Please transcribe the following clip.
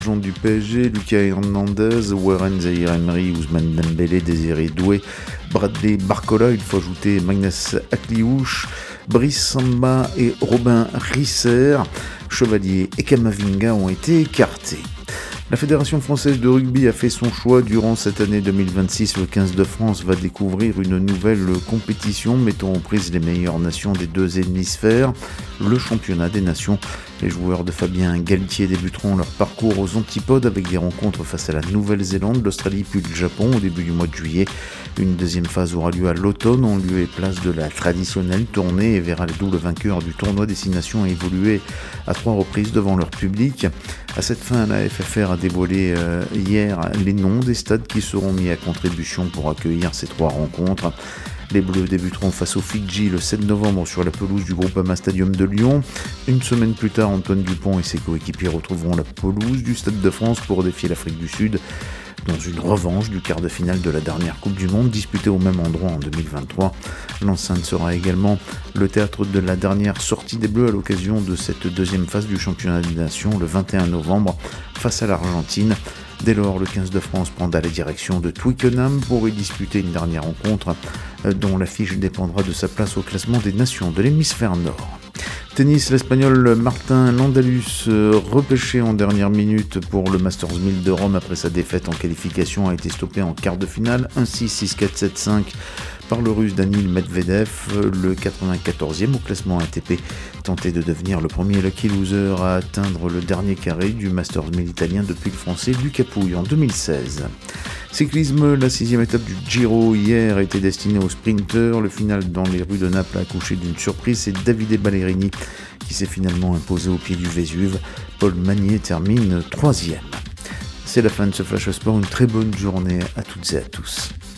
Du PSG, Lucas Hernandez, Warren Zaïre-Emery, Ousmane Dembélé, Désiré Doué, Bradley Barcola, il faut ajouter Magnus Akliouche, Brice Samba et Robin Risser, Chevalier et Kamavinga ont été écartés. La Fédération française de rugby a fait son choix. Durant cette année 2026, le 15 de France va découvrir une nouvelle compétition mettant aux prises les meilleures nations des deux hémisphères, le championnat des nations. Les joueurs de Fabien Galtier débuteront leur parcours aux antipodes avec des rencontres face à la Nouvelle-Zélande, l'Australie puis le Japon au début du mois de juillet. Une deuxième phase aura lieu à l'automne en lieu et place de la traditionnelle tournée et verra les doubles vainqueurs du tournoi Destination évoluer à 3 reprises devant leur public. À cette fin, la FFR a dévoilé hier les noms des stades qui seront mis à contribution pour accueillir ces 3 rencontres. Les Bleus débuteront face aux Fidji le 7 novembre sur la pelouse du Groupama Stadium de Lyon. Une semaine plus tard, Antoine Dupont et ses coéquipiers retrouveront la pelouse du Stade de France pour défier l'Afrique du Sud dans une revanche du quart de finale de la dernière Coupe du Monde disputée au même endroit en 2023. L'enceinte sera également le théâtre de la dernière sortie des Bleus à l'occasion de cette deuxième phase du championnat des nations le 21 novembre face à l'Argentine. Dès lors, le 15 de France prendra la direction de Twickenham pour y disputer une dernière rencontre dont l'affiche dépendra de sa place au classement des nations de l'hémisphère nord. Tennis, l'Espagnol Martin Landalus, repêché en dernière minute pour le Masters 1000 de Rome après sa défaite en qualification, a été stoppé en quart de finale 1-6, 6-4, 7-5 par le Russe Danil Medvedev, le 94e au classement ATP, tentait de devenir le premier lucky loser à atteindre le dernier carré du Masters 1000 italien depuis le Français Lucas Pouille en 2016. Cyclisme, la 6e étape du Giro hier était destinée aux sprinteurs. Le final dans les rues de Naples a accouché d'une surprise, c'est Davide Ballerini qui s'est finalement imposé au pied du Vésuve. Paul Magnier termine 3e. C'est la fin de ce Flash Sport, une très bonne journée à toutes et à tous.